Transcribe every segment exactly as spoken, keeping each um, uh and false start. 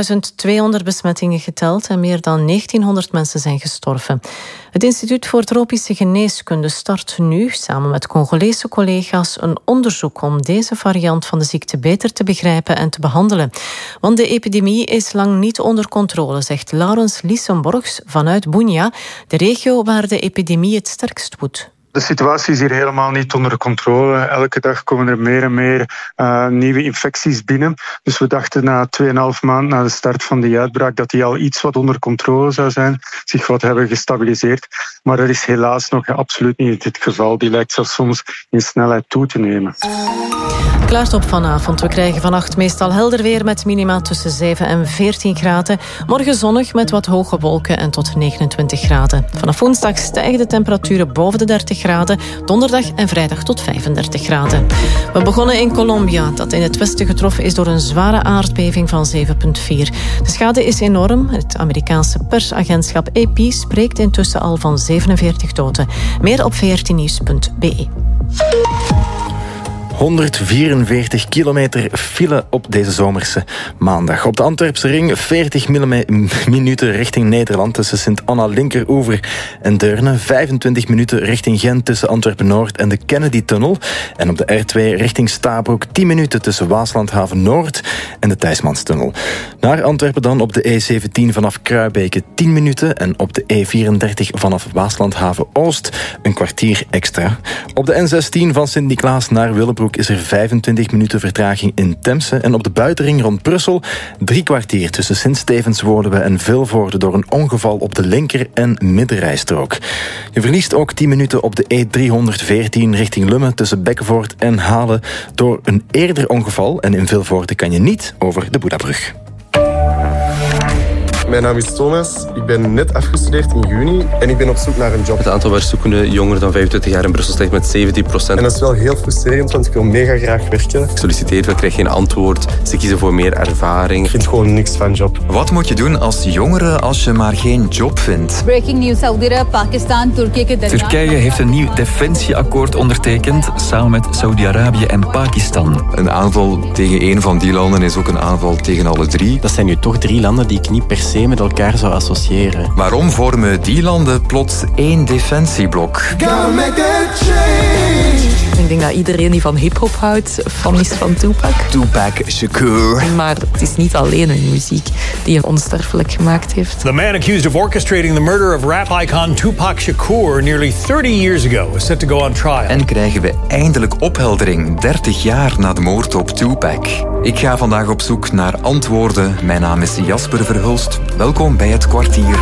tweeduizend tweehonderd besmettingen geteld en meer dan negentienhonderd mensen zijn gestorven. Het Instituut voor Tropische Geneeskunde start nu, samen met Congolese collega's, een onderzoek om deze variant van de ziekte beter te begrijpen en te behandelen. Want de epidemie is lang niet onder controle, zegt Laurens Liesenborgs vanuit Bunia, de regio waar de epidemie het sterkst woedt. De situatie is hier helemaal niet onder controle. Elke dag komen er meer en meer uh, nieuwe infecties binnen. Dus we dachten na tweeënhalf maand na de start van de uitbraak dat die al iets wat onder controle zou zijn, zich wat hebben gestabiliseerd. Maar dat is helaas nog absoluut niet het geval. Die lijkt zelfs soms in snelheid toe te nemen. Klaart op vanavond. We krijgen vannacht meestal helder weer met minima tussen zeven en veertien graden. Morgen zonnig met wat hoge wolken en tot negenentwintig graden. Vanaf woensdag stijgen de temperaturen boven de dertig graden. Donderdag en vrijdag tot vijfendertig graden. We begonnen in Colombia, dat in het westen getroffen is door een zware aardbeving van zeven komma vier. De schade is enorm. Het Amerikaanse persagentschap A P spreekt intussen al van zevenenveertig doden. Meer op veertien nieuws punt b e. honderdvierenveertig kilometer file op deze zomerse maandag. Op de Antwerpse ring veertig minuten richting Nederland tussen Sint-Anna-Linkeroever en Deurne. vijfentwintig minuten richting Gent tussen Antwerpen-Noord en de Kennedy-tunnel. En op de R twee richting Stabroek tien minuten tussen Waaslandhaven-Noord en de Thijsmanstunnel. Naar Antwerpen dan op de E zeventien vanaf Kruibeke tien minuten en op de E vierendertig vanaf Waaslandhaven-Oost een kwartier extra. Op de N zestien van Sint-Niklaas naar Willebroek is er vijfentwintig minuten vertraging in Temse. En op de buitenring rond Brussel drie kwartier tussen Sint-Stevens-Woluwe en Vilvoorde door een ongeval op de linker- en middenrijstrook. Je verliest ook tien minuten op de E driehonderdveertien richting Lummen tussen Bekkevoort en Halen door een eerder ongeval. En in Vilvoorde kan je niet over de Boedabrug. Mijn naam is Thomas, ik ben net afgestudeerd in juni en ik ben op zoek naar een job. Het aantal werkzoekenden jonger dan vijfentwintig jaar in Brussel stijgt met zeventien procent. En dat is wel heel frustrerend, want ik wil mega graag werken. Ik solliciteer, ik krijg geen antwoord. Ze kiezen voor meer ervaring. Ik vind gewoon niks van job. Wat moet je doen als jongere als je maar geen job vindt? Breaking news, Saudi-Arabië, Pakistan, Turkije. Turkije heeft een nieuw defensieakkoord ondertekend samen met Saudi-Arabië en Pakistan. Een aanval tegen één van die landen is ook een aanval tegen alle drie. Dat zijn nu toch drie landen die ik niet per se met elkaar zou associëren. Waarom vormen die landen plots één defensieblok? Ik denk dat iedereen die van hip-hop houdt, fan is van Tupac. Tupac Shakur. Maar het is niet alleen hun muziek die hem onsterfelijk gemaakt heeft. The man accused of orchestrating the murder of rap icon Tupac Shakur nearly thirty years ago is set to go on trial. En krijgen we eindelijk opheldering dertig jaar na de moord op Tupac. Ik ga vandaag op zoek naar antwoorden. Mijn naam is Jasper Verhulst. Welkom bij het kwartier.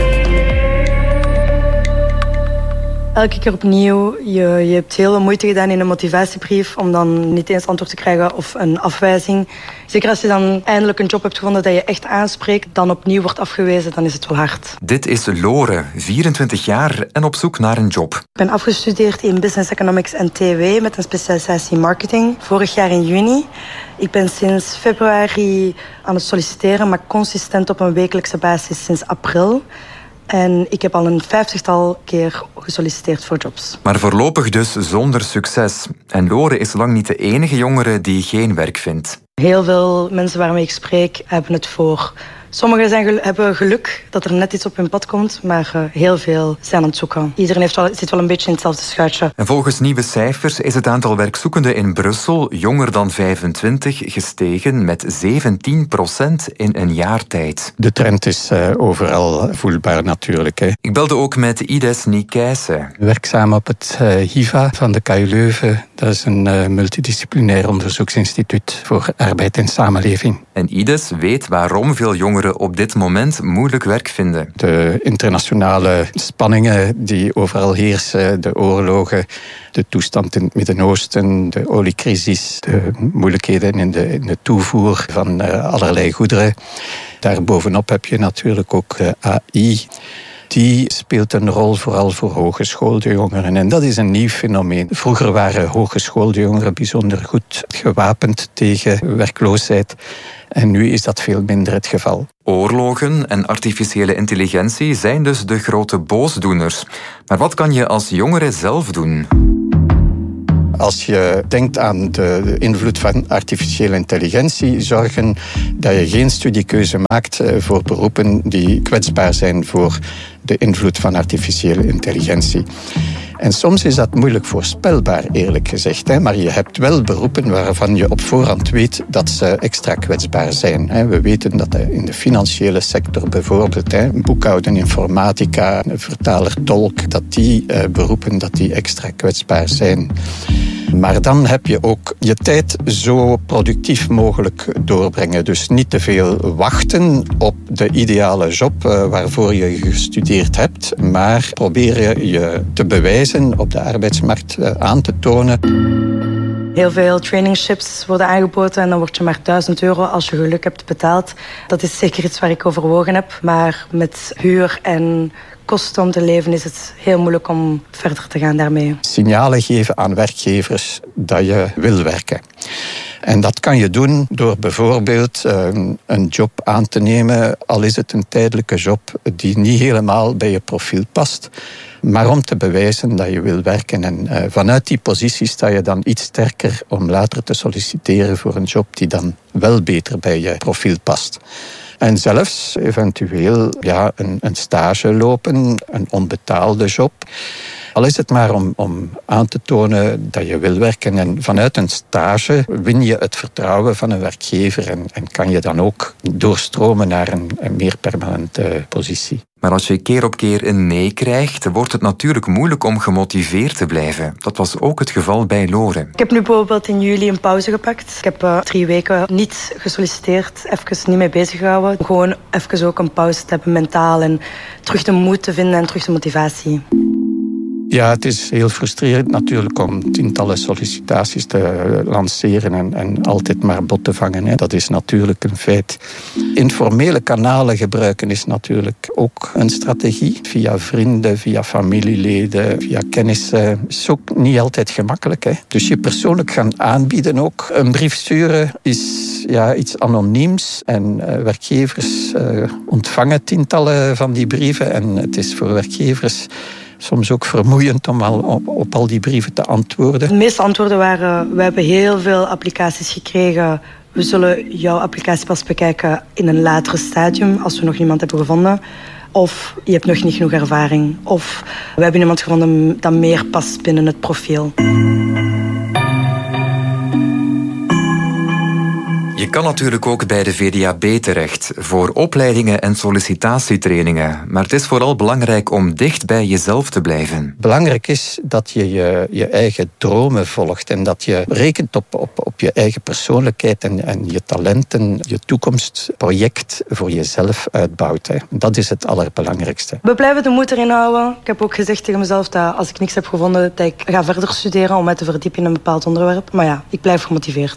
Elke keer opnieuw, je, je hebt heel veel moeite gedaan in een motivatiebrief om dan niet eens antwoord te krijgen of een afwijzing. Zeker als je dan eindelijk een job hebt gevonden dat je echt aanspreekt, dan opnieuw wordt afgewezen, dan is het wel hard. Dit is Lore, vierentwintig jaar en op zoek naar een job. Ik ben afgestudeerd in Business Economics en T W met een specialisatie in marketing. Vorig jaar in juni. Ik ben sinds februari aan het solliciteren, maar consistent op een wekelijkse basis sinds april. En ik heb al een vijftigtal keer gesolliciteerd voor jobs. Maar voorlopig dus zonder succes. En Lore is lang niet de enige jongere die geen werk vindt. Heel veel mensen waarmee ik spreek hebben het voor. Sommigen zijn, hebben geluk dat er net iets op hun pad komt, maar uh, heel veel zijn aan het zoeken. Iedereen heeft wel, zit wel een beetje in hetzelfde schuitje. En volgens nieuwe cijfers is het aantal werkzoekenden in Brussel, jonger dan vijfentwintig, gestegen met zeventien procent in een jaar tijd. De trend is uh, overal voelbaar natuurlijk. Hè. Ik belde ook met Ides Nikijse. Werkzaam op het uh, H I V A van de K U Leuven. Dat is een uh, multidisciplinair onderzoeksinstituut voor arbeid en samenleving. En Ides weet waarom veel jongeren op dit moment moeilijk werk vinden. De internationale spanningen die overal heersen, de oorlogen, de toestand in het Midden-Oosten, de oliecrisis, de moeilijkheden in de, in de toevoer van uh, allerlei goederen. Daarbovenop heb je natuurlijk ook uh, A I. Die speelt een rol vooral voor hogeschoolde jongeren. En dat is een nieuw fenomeen. Vroeger waren hogeschoolde jongeren bijzonder goed gewapend tegen werkloosheid. En nu is dat veel minder het geval. Oorlogen en artificiële intelligentie zijn dus de grote boosdoeners. Maar wat kan je als jongere zelf doen? als je denkt aan de, de invloed van artificiële intelligentie, zorgen dat je geen studiekeuze maakt voor beroepen die kwetsbaar zijn voor de invloed van artificiële intelligentie. En soms is dat moeilijk voorspelbaar, eerlijk gezegd. Hè? Maar je hebt wel beroepen waarvan je op voorhand weet dat ze extra kwetsbaar zijn. Hè? We weten dat in de financiële sector bijvoorbeeld, hè, boekhouden, informatica, vertaler, tolk, dat die uh, beroepen dat die extra kwetsbaar zijn. Maar dan heb je ook je tijd zo productief mogelijk doorbrengen. Dus niet te veel wachten op de ideale job uh, waarvoor je gestudeerd hebt, maar proberen je te bewijzen op de arbeidsmarkt uh, aan te tonen. Heel veel trainingships worden aangeboden en dan word je maar duizend euro als je geluk hebt betaald. Dat is zeker iets waar ik overwogen heb. Maar met huur en kosten om te leven is het heel moeilijk om verder te gaan daarmee. Signalen geven aan werkgevers dat je wil werken. En dat kan je doen door bijvoorbeeld een job aan te nemen, al is het een tijdelijke job die niet helemaal bij je profiel past. Maar om te bewijzen dat je wil werken. En uh, vanuit die positie sta je dan iets sterker om later te solliciteren voor een job die dan wel beter bij je profiel past. En zelfs eventueel ja, een, een stage lopen, een onbetaalde job. Al is het maar om, om aan te tonen dat je wil werken. En vanuit een stage win je het vertrouwen van een werkgever en, en kan je dan ook doorstromen naar een, een meer permanente positie. Maar als je keer op keer een nee krijgt, wordt het natuurlijk moeilijk om gemotiveerd te blijven. Dat was ook het geval bij Lore. Ik heb nu bijvoorbeeld in juli een pauze gepakt. Ik heb uh, drie weken niet gesolliciteerd, even niet mee bezig gehouden. Gewoon even ook een pauze te hebben mentaal en terug de moed te vinden en terug de motivatie. Ja, het is heel frustrerend natuurlijk om tientallen sollicitaties te lanceren en, en altijd maar bot te vangen. Hè. Dat is natuurlijk een feit. Informele kanalen gebruiken is natuurlijk ook een strategie. Via vrienden, via familieleden, via kennissen. Is ook niet altijd gemakkelijk. Hè. Dus je persoonlijk gaan aanbieden ook. Een brief sturen is ja, iets anoniems. En uh, werkgevers uh, ontvangen tientallen van die brieven. En het is voor werkgevers soms ook vermoeiend om al op, op al die brieven te antwoorden. De meeste antwoorden waren: we hebben heel veel applicaties gekregen. We zullen jouw applicatie pas bekijken in een later stadium als we nog niemand hebben gevonden. Of je hebt nog niet genoeg ervaring. Of we hebben iemand gevonden dat meer past binnen het profiel. Je kan natuurlijk ook bij de V D A B terecht voor opleidingen en sollicitatietrainingen. Maar het is vooral belangrijk om dicht bij jezelf te blijven. Belangrijk is dat je je, je eigen dromen volgt en dat je rekent op, op, op je eigen persoonlijkheid en, en je talenten, je toekomstproject voor jezelf uitbouwt. Hè. Dat is het allerbelangrijkste. We blijven de moed erin houden. Ik heb ook gezegd tegen mezelf dat als ik niks heb gevonden, dat ik ga verder studeren om mij te verdiepen in een bepaald onderwerp. Maar ja, ik blijf gemotiveerd.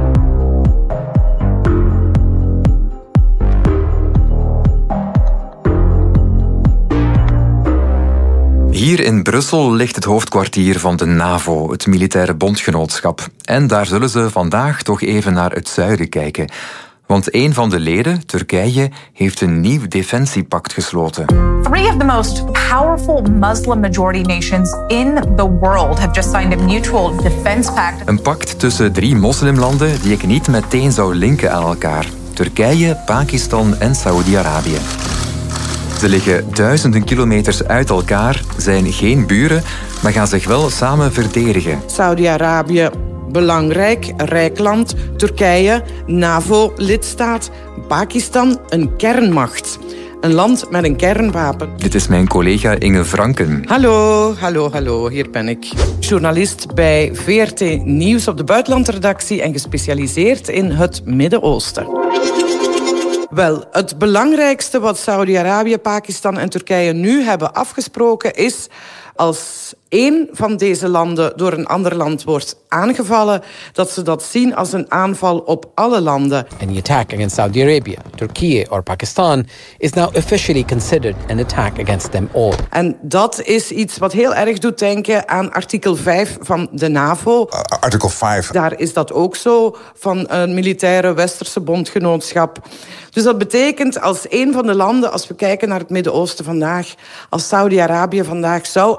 Hier in Brussel ligt het hoofdkwartier van de NAVO, het militaire bondgenootschap. En daar zullen ze vandaag toch even naar het zuiden kijken. Want een van de leden, Turkije, heeft een nieuw defensiepact gesloten. Three of the most powerful Muslim-majority nations in the world have just signed a mutual defense pact. Een pact tussen drie moslimlanden die ik niet meteen zou linken aan elkaar. Turkije, Pakistan en Saoedi-Arabië. Ze liggen duizenden kilometers uit elkaar, zijn geen buren, maar gaan zich wel samen verdedigen. Saudi-Arabië, belangrijk, rijk land. Turkije, NAVO-lidstaat. Pakistan, een kernmacht. Een land met een kernwapen. Dit is mijn collega Inge Franken. Hallo, hallo, hallo, hier ben ik. Journalist bij V R T Nieuws op de buitenlandredactie en gespecialiseerd in het Midden-Oosten. Wel, het belangrijkste wat Saudi-Arabië, Pakistan en Turkije nu hebben afgesproken is: als één van deze landen door een ander land wordt aangevallen, dat ze dat zien als een aanval op alle landen. Any attack against Saudi Arabia, Turkey or Pakistan is now officially considered an attack against them all. En dat is iets wat heel erg doet denken aan artikel vijf van de NAVO. Uh, artikel vijf. Daar is dat ook zo, van een militaire westerse bondgenootschap. Dus dat betekent als een van de landen, als we kijken naar het Midden-Oosten vandaag, als Saudi-Arabië vandaag zou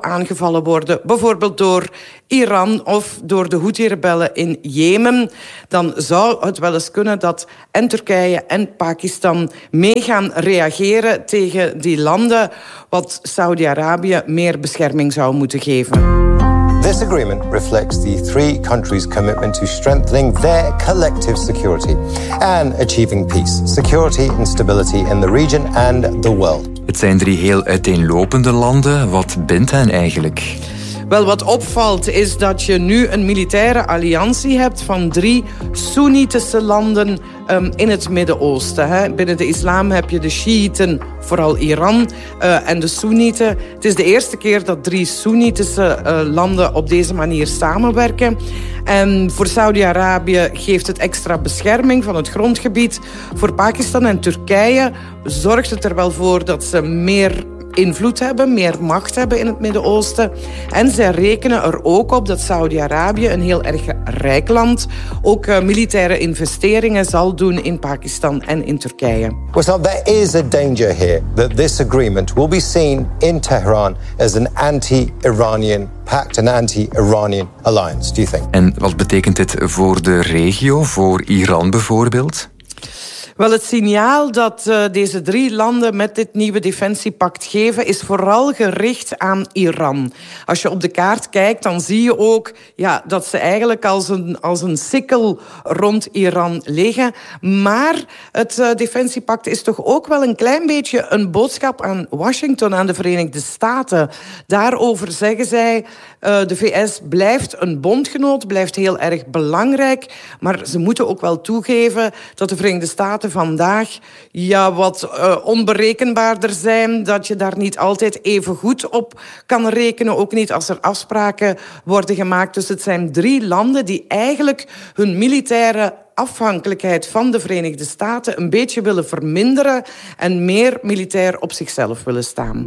aangevallen worden, bijvoorbeeld door Iran of door de Houthi-rebellen in Jemen, dan zou het wel eens kunnen dat en Turkije en Pakistan mee gaan reageren tegen die landen, wat Saudi-Arabië meer bescherming zou moeten geven. This agreement reflects the three countries' commitment to strengthening their collective security and achieving peace, security and stability in the region and the world. Het zijn drie heel uiteenlopende landen. Wat bindt hen eigenlijk? Wel, wat opvalt is dat je nu een militaire alliantie hebt van drie Soenitische landen um, in het Midden-Oosten. Hè. Binnen de islam heb je de Shiiten, vooral Iran, uh, en de Soenieten. Het is de eerste keer dat drie Soenitische uh, landen op deze manier samenwerken. En voor Saudi-Arabië geeft het extra bescherming van het grondgebied. Voor Pakistan en Turkije zorgt het er wel voor dat ze meer invloed hebben, meer macht hebben in het Midden-Oosten. En zij rekenen er ook op dat Saudi-Arabië, een heel erg rijk land, ook uh, militaire investeringen zal doen in Pakistan en in Turkije. Well, so there is a danger here that this agreement will be seen in Tehran as an anti-Iranian pact, an anti-Iranian alliance, do you think? En wat betekent dit voor de regio, voor Iran bijvoorbeeld? Wel, het signaal dat uh, deze drie landen met dit nieuwe defensiepact geven is vooral gericht aan Iran. Als je op de kaart kijkt, dan zie je ook ja, dat ze eigenlijk als een, als een sikkel rond Iran liggen. Maar het uh, defensiepact is toch ook wel een klein beetje een boodschap aan Washington, aan de Verenigde Staten. Daarover zeggen zij, uh, de V S blijft een bondgenoot, blijft heel erg belangrijk. Maar ze moeten ook wel toegeven dat de Verenigde Staten vandaag ja, wat uh, onberekenbaarder zijn, dat je daar niet altijd even goed op kan rekenen, ook niet als er afspraken worden gemaakt. Dus het zijn drie landen die eigenlijk hun militaire afhankelijkheid van de Verenigde Staten een beetje willen verminderen en meer militair op zichzelf willen staan.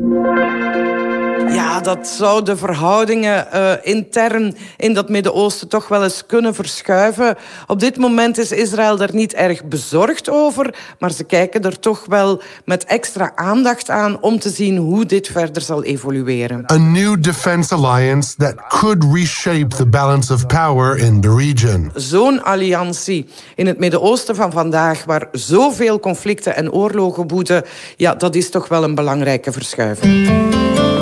Ja, dat zou de verhoudingen uh, intern in dat Midden-Oosten toch wel eens kunnen verschuiven. Op dit moment is Israël er niet erg bezorgd over, maar ze kijken er toch wel met extra aandacht aan om te zien hoe dit verder zal evolueren. A new defense alliance that could reshape the balance of power in the region. Zo'n alliantie in het Midden-Oosten van vandaag, waar zoveel conflicten en oorlogen woeden, ja, dat is toch wel een belangrijke verschuiving.